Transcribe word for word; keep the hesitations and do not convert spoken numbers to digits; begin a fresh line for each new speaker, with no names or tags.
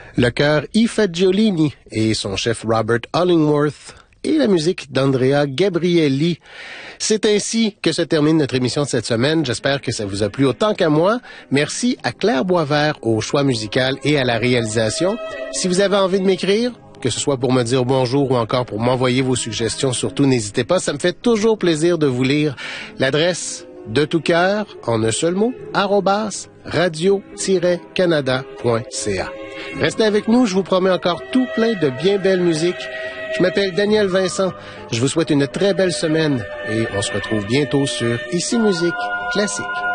Le chœur I Fagiolini et son chef Robert Hollingworth et la musique d'Andrea Gabrielli. C'est ainsi que se termine notre émission de cette semaine. J'espère que ça vous a plu autant qu'à moi. Merci à Claire Boisvert au choix musical et à la réalisation. Si vous avez envie de m'écrire, que ce soit pour me dire bonjour ou encore pour m'envoyer vos suggestions, surtout n'hésitez pas. Ça me fait toujours plaisir de vous lire. L'adresse de tout cœur, en un seul mot, arobase radio tiret canada point c a. Restez avec nous, je vous promets encore tout plein de bien belles musiques. Je m'appelle Daniel Vincent, je vous souhaite une très belle semaine et on se retrouve bientôt sur Ici Musique Classique.